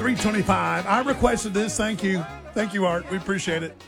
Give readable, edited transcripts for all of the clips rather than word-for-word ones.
325. I requested this. Thank you. Thank you, Art. We appreciate it.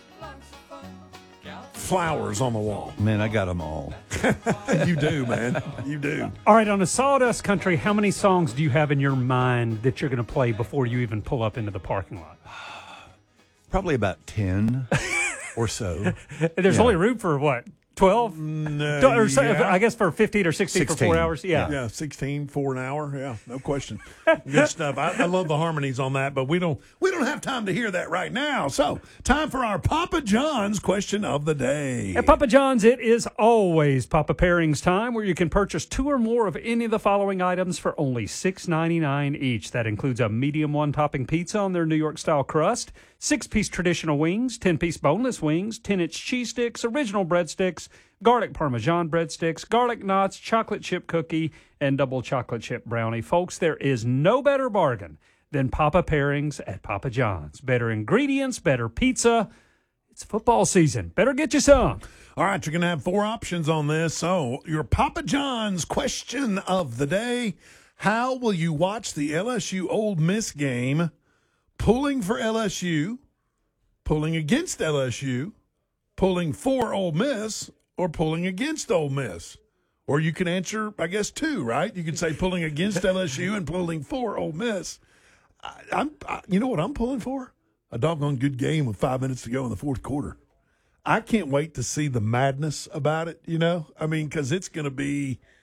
Flowers on the wall. Man, I got them all. You do, man. You do. All right, on a Sawdust Country, how many songs do you have in your mind that you're going to play before you even pull up into the parking lot? Probably about 10 or so. There's only room for what? 12? No, Or so, yeah. I guess for 15 or 16 for 4 hours. Yeah, 16 for an hour. Yeah, no question. Good stuff. I love the harmonies on that, but we don't have time to hear that right now. So, time for our Papa John's question of the day. At Papa John's, it is always Papa Pairings time, where you can purchase 2 or more of any of the following items for only $6.99 each. That includes a medium one-topping pizza on their New York-style crust, 6-piece traditional wings, 10-piece boneless wings, 10-inch cheese sticks, original breadsticks, garlic Parmesan breadsticks, garlic knots, chocolate chip cookie, and double chocolate chip brownie. Folks, there is no better bargain than Papa Pairings at Papa John's. Better ingredients, better pizza. It's football season. Better get you some. All right, you're going to have 4 options on this. So, your Papa John's question of the day: how will you watch the LSU Ole Miss game? Pulling for LSU, pulling against LSU, pulling for Ole Miss, or pulling against Ole Miss? Or you can answer, I guess, 2, right? You can say pulling against LSU and pulling for Ole Miss. You know what I'm pulling for? A doggone good game with 5 minutes to go in the fourth quarter. I can't wait to see the madness about it, you know? I mean, because it's going to be –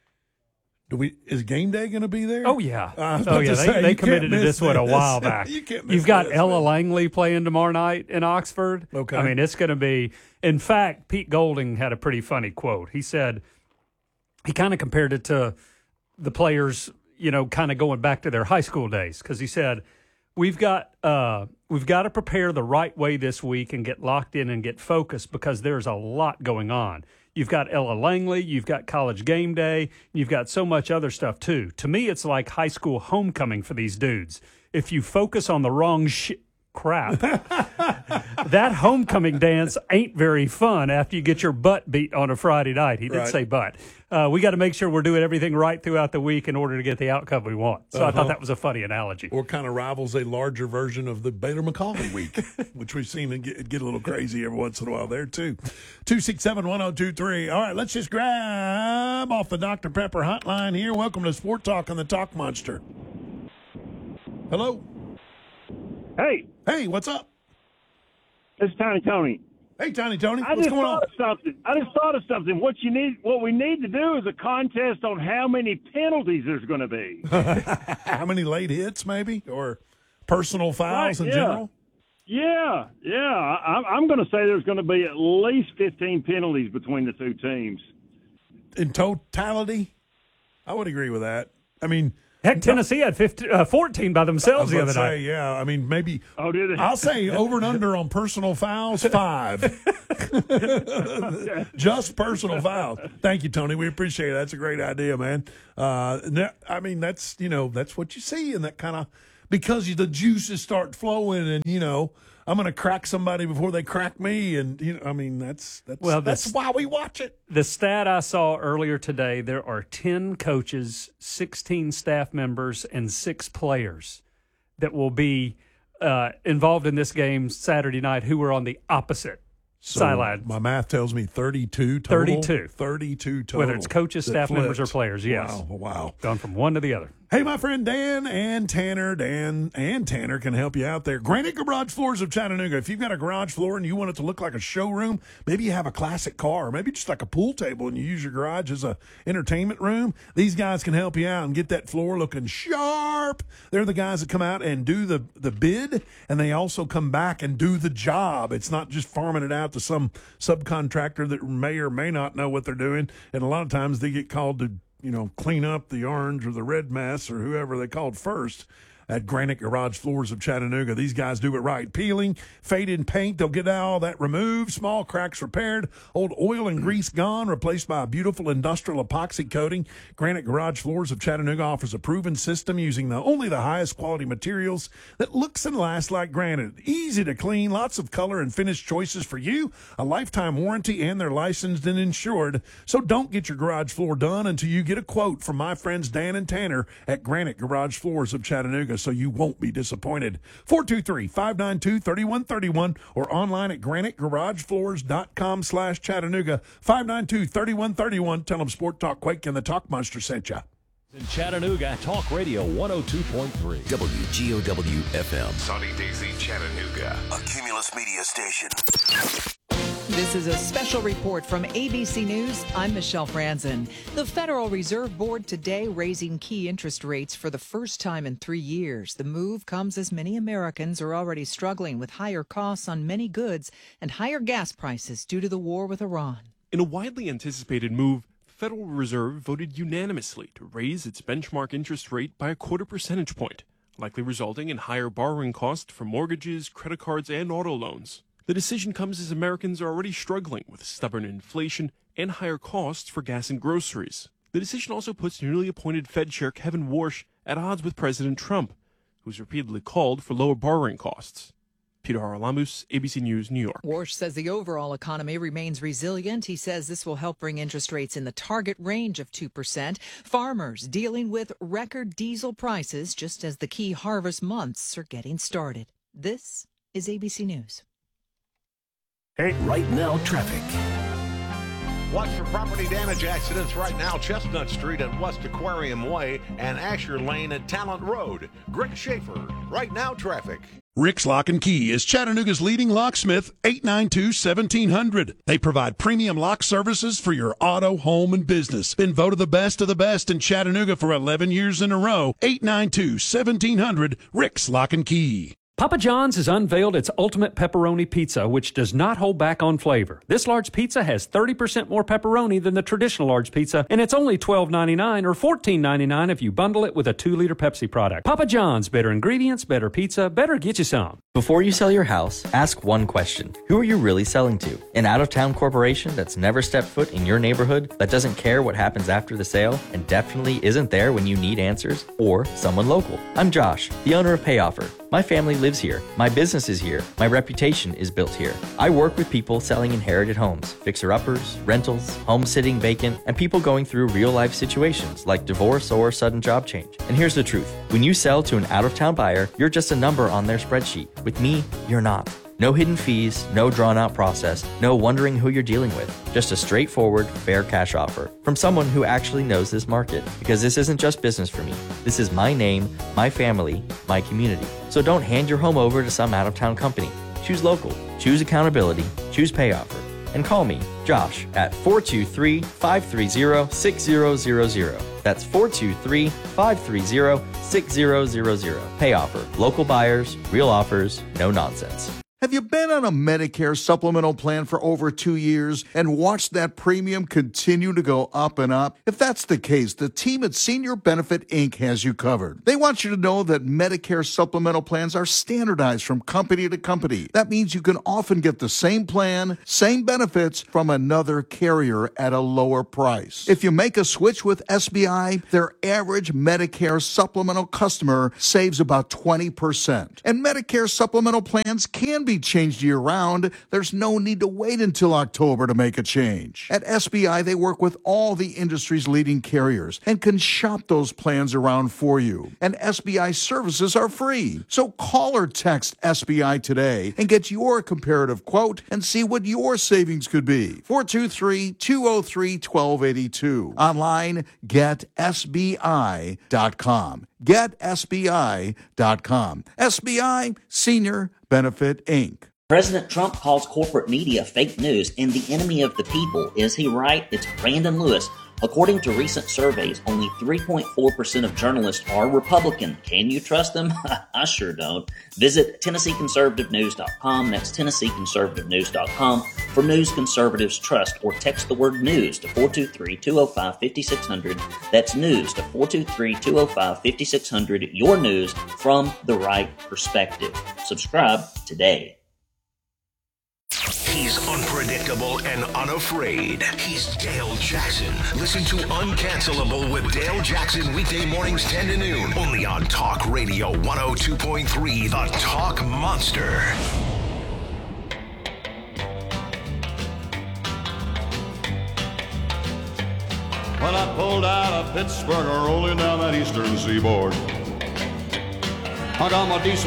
is game day going to be there? Oh, yeah. They committed to this one a while back. You've got Ella Langley playing tomorrow night in Oxford. Okay. I mean, it's going to be – in fact, Pete Golding had a pretty funny quote. He said he kind of compared it to the players, you know, kind of going back to their high school days, because he said, we've got to prepare the right way this week and get locked in and get focused, because there's a lot going on. You've got Ella Langley, you've got college game day, you've got so much other stuff too. To me, it's like high school homecoming for these dudes. If you focus on the wrong crap, that homecoming dance ain't very fun after you get your butt beat on a Friday night. He did say butt. We got to make sure we're doing everything right throughout the week in order to get the outcome we want. So I thought that was a funny analogy. Or kind of rivals a larger version of the Bader McCauley week, which we've seen it get a little crazy every once in a while there, too. 267-1023. All right, let's just grab off the Dr. Pepper hotline here. Welcome to Sport Talk on the Talk Monster. Hello. Hey, what's up? It's Tiny Tony. Hey, Tiny Tony. What's going on? I just thought of something. What we need to do is a contest on how many penalties there's going to be. How many late hits, maybe, or personal fouls in general? Yeah. I'm going to say there's going to be at least 15 penalties between the two teams. In totality, I would agree with that. I mean, heck, Tennessee had 14 by themselves the other night. Yeah, I mean, maybe. Oh, did they? I'll say over and under on personal fouls, 5. Just personal fouls. Thank you, Tony. We appreciate it. That's a great idea, man. I mean, that's what you see, and that kind of, because the juices start flowing, and I'm going to crack somebody before they crack me, and I mean, that's why we watch it. The stat I saw earlier today: there are 10 coaches, 16 staff members, and 6 players that will be involved in this game Saturday night who are on the opposite sideline. My math tells me 32 total. 32 total. Whether it's coaches, staff members, or players, yes. Wow. Gone from one to the other. Hey, my friend Dan and Tanner. Dan and Tanner can help you out there. Granite Garage Floors of Chattanooga. If you've got a garage floor and you want it to look like a showroom, maybe you have a classic car, or maybe just like a pool table and you use your garage as a entertainment room, these guys can help you out and get that floor looking sharp. They're the guys that come out and do the bid, and they also come back and do the job. It's not just farming it out to some subcontractor that may or may not know what they're doing, and a lot of times they get called to clean up the orange or the red mess or whoever they called first. At Granite Garage Floors of Chattanooga, these guys do it right. Peeling, faded paint, they'll get all that removed, small cracks repaired, old oil and grease gone, replaced by a beautiful industrial epoxy coating. Granite Garage Floors of Chattanooga offers a proven system using only the highest quality materials that looks and lasts like granite. Easy to clean, lots of color and finish choices for you, a lifetime warranty, and they're licensed and insured. So don't get your garage floor done until you get a quote from my friends Dan and Tanner at Granite Garage Floors of Chattanooga. Chattanooga, so you won't be disappointed. 423-592-3131 or online at granitegaragefloors.com/Chattanooga. 592-3131. Tell them Sport Talk Quake and the Talk Monster sent you. In Chattanooga, Talk Radio 102.3. WGOW FM. Sunny Daisy, Chattanooga. A Cumulus Media station. This is a special report from ABC News. I'm Michelle Franzen. The Federal Reserve Board today raising key interest rates for the first time in 3 years. The move comes as many Americans are already struggling with higher costs on many goods and higher gas prices due to the war with Iran. In a widely anticipated move, the Federal Reserve voted unanimously to raise its benchmark interest rate by 0.25 percentage point, likely resulting in higher borrowing costs for mortgages, credit cards, and auto loans. The decision comes as Americans are already struggling with stubborn inflation and higher costs for gas and groceries. The decision also puts newly appointed Fed Chair Kevin Warsh at odds with President Trump, who's repeatedly called for lower borrowing costs. Peter Haralamus, ABC News, New York. Warsh says the overall economy remains resilient. He says this will help bring interest rates in the target range of 2%. Farmers dealing with record diesel prices just as the key harvest months are getting started. This is ABC News. Hey, right now, traffic. Watch for property damage accidents right now. Chestnut Street at West Aquarium Way and Asher Lane at Talent Road. Greg Schaefer, right now, traffic. Rick's Lock and Key is Chattanooga's leading locksmith, 892-1700. They provide premium lock services for your auto, home, and business. Been voted the best of the best in Chattanooga for 11 years in a row. 892-1700, Rick's Lock and Key. Papa John's has unveiled its ultimate pepperoni pizza, which does not hold back on flavor. This large pizza has 30% more pepperoni than the traditional large pizza, and it's only $12.99 or $14.99 if you bundle it with a 2-liter Pepsi product. Papa John's, better ingredients, better pizza, better get you some. Before you sell your house, ask one question. Who are you really selling to? An out-of-town corporation that's never stepped foot in your neighborhood, that doesn't care what happens after the sale, and definitely isn't there when you need answers? Or someone local? I'm Josh, the owner of PayOffer. My family lives here. My business is here. My reputation is built here. I work with people selling inherited homes, fixer-uppers, rentals, home sitting vacant, and people going through real-life situations like divorce or sudden job change. And here's the truth. When you sell to an out-of-town buyer, you're just a number on their spreadsheet. With me, you're not. No hidden fees, no drawn-out process, no wondering who you're dealing with. Just a straightforward, fair cash offer from someone who actually knows this market. Because this isn't just business for me. This is my name, my family, my community. So don't hand your home over to some out-of-town company. Choose local, choose accountability, choose PayOffer. And call me, Josh, at 423-530-6000. That's 423-530-6000. PayOffer. Local buyers, real offers, no nonsense. Have you been on a Medicare supplemental plan for over 2 years and watched that premium continue to go up and up? If that's the case, the team at Senior Benefit Inc. has you covered. They want you to know that Medicare supplemental plans are standardized from company to company. That means you can often get the same plan, same benefits from another carrier at a lower price. If you make a switch with SBI, their average Medicare supplemental customer saves about 20%. And Medicare supplemental plans can be changed year-round. There's no need to wait until October to make a change. At SBI, they work with all the industry's leading carriers and can shop those plans around for you. And SBI services are free. So call or text SBI today and get your comparative quote and see what your savings could be. 423-203-1282. Online, getsbi.com. GetSBI.com. SBI Senior Benefit Inc. President Trump calls corporate media fake news and the enemy of the people. Is he right? It's Brandon Lewis. According to recent surveys, only 3.4% of journalists are Republican. Can you trust them? I sure don't. Visit TennesseeConservativeNews.com. That's TennesseeConservativeNews.com for news conservatives trust, or text the word news to 423-205-5600. That's news to 423-205-5600. Your news from the right perspective. Subscribe today. He's unpredictable and unafraid. He's Dale Jackson. Listen to Uncancelable with Dale Jackson weekday mornings 10 to noon. Only on Talk Radio 102.3, The Talk Monster. When I pulled out of Pittsburgh, rolling down that eastern seaboard, Adama diesel.